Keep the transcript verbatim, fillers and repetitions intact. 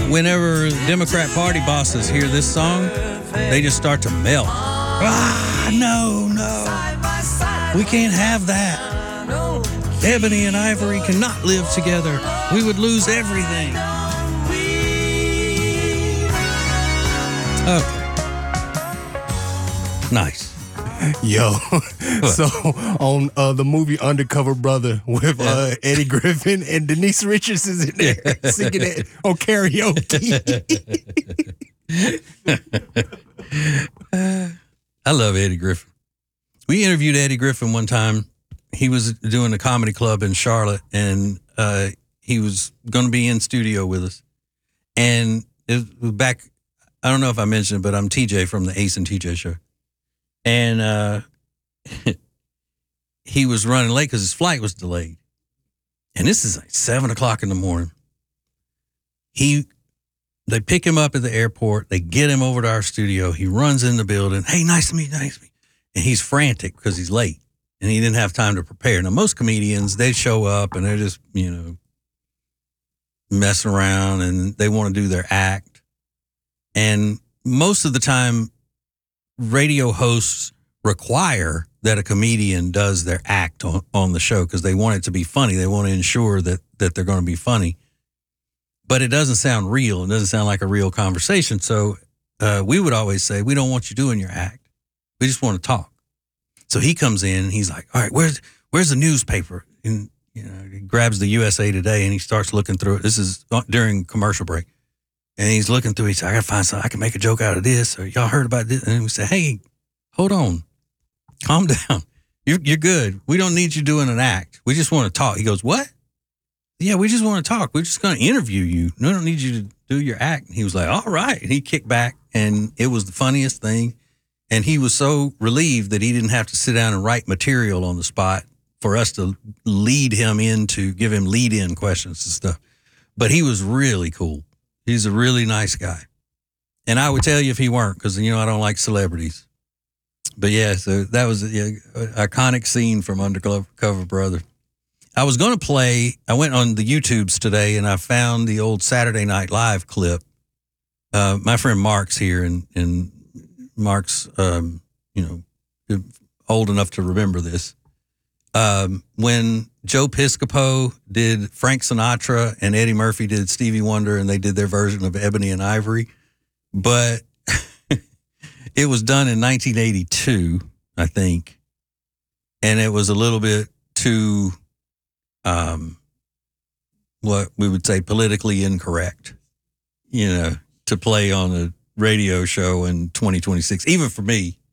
whenever Democrat Party bosses hear this song, they just start to melt. Ah, no, no. We can't have that. Ebony and Ivory cannot live together. We would lose everything. Okay. Nice. Yo, so on uh, the movie Undercover Brother with uh, Eddie Griffin and Denise Richards is in there singing it on karaoke. I love Eddie Griffin. We interviewed Eddie Griffin one time. He was doing a comedy club in Charlotte, and uh, he was going to be in studio with us. And it was back, I don't know if I mentioned it, but I'm T J from the Ace and T J show. And uh, he was running late because his flight was delayed. And this is like seven o'clock in the morning. He, they pick him up at the airport. They get him over to our studio. He runs in the building. Hey, nice to meet you, nice to meet you. And he's frantic because he's late and he didn't have time to prepare. Now, most comedians, they show up and they're just, you know, messing around and they want to do their act. And most of the time, radio hosts require that a comedian does their act on, on the show because they want it to be funny. They want to ensure that that they're going to be funny. But it doesn't sound real. It doesn't sound like a real conversation. So uh, we would always say, we don't want you doing your act. We just want to talk. So he comes in and he's like, all right, where's where's the newspaper? And you know, he grabs the U S A Today and he starts looking through it. This is during commercial break. And he's looking through, he said, I got to find something. I can make a joke out of this. Or y'all heard about this? And we said, hey, hold on. Calm down. You're, you're good. We don't need you doing an act. We just want to talk. He goes, what? Yeah, we just want to talk. We're just going to interview you. We don't need you to do your act. And he was like, all right. And he kicked back and it was the funniest thing. And he was so relieved that he didn't have to sit down and write material on the spot for us to lead him into, give him lead-in questions and stuff. But he was really cool. He's a really nice guy. And I would tell you if he weren't, because, you know, I don't like celebrities. But, yeah, so that was an yeah, iconic scene from Undercover Brother. I was going to play, I went on the YouTubes today, and I found the old Saturday Night Live clip. Uh, my friend Mark's here, and, and Mark's, um, you know, old enough to remember this. Um, when Joe Piscopo did Frank Sinatra and Eddie Murphy did Stevie Wonder and they did their version of Ebony and Ivory, but it was done in nineteen eighty-two, I think. And it was a little bit too, um, what we would say politically incorrect, you know, to play on a radio show in twenty twenty-six, even for me.